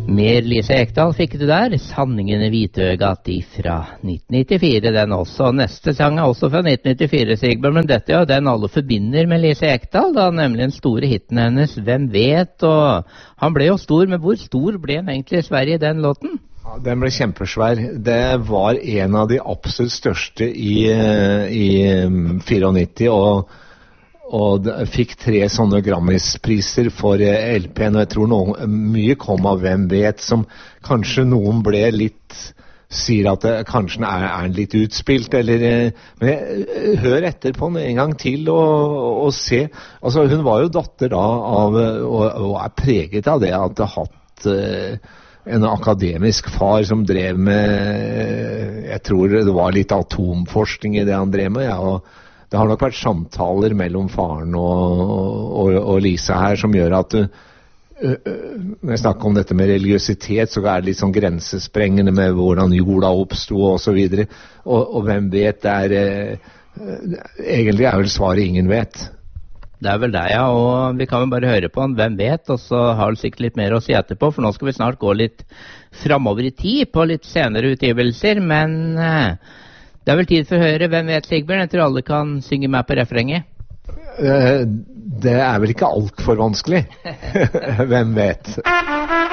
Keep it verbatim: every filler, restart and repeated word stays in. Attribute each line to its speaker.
Speaker 1: Mer Lise Ekdahl fikk du der, Sanningen i Hvitøgat fra nitten nittifire, den også. Neste sang er også fra nitten nittifire, Sigbjørn, men dette er jo den alle forbinder med Lise Ekdahl, da, nemlig den store hitten hennes, Hvem vet, og han ble jo stor, men hvor stor ble han egentlig i Sverige i den låten?
Speaker 2: Ja, den ble kjempesvær. Det var en av de absolutt største i, i nittifire, og og fikk tre sånne Grammis-priser for L P-en, og jeg tror noe, mye kom av Hvem vet, som kanskje noen ble litt, sier at det, kanskje er, er litt utspilt, eller, men jeg, hør etter på den en gang til og, og se, altså hun var jo datter da av, og, og er preget av det, at det har hatt uh, en akademisk far som drev med, jeg tror det var litt atomforskning i det han drev med, ja, og det har nok vært samtaler mellom faren og, og, og Lisa her som gjør at du, øh, når jeg snakker om dette med religiøsitet, så er det litt sånn grensesprengende med hvordan jorda oppstod og så videre. Og, og hvem vet, det er, øh, egentlig er vel svaret ingen vet.
Speaker 1: Det er vel det, ja, og vi kan vel bare høre på han, Hvem vet, og så har du sikkert litt mer å si etterpå, for nå skal vi snart gå litt fremover i tid på litt senere utgivelser, men... Øh, Det er vel tid for å høre Hvem vet, Sigbjørn? Jeg tror alle kan synge med på refrenget.
Speaker 2: Det er vel ikke alt for vanskelig. Hvem vet?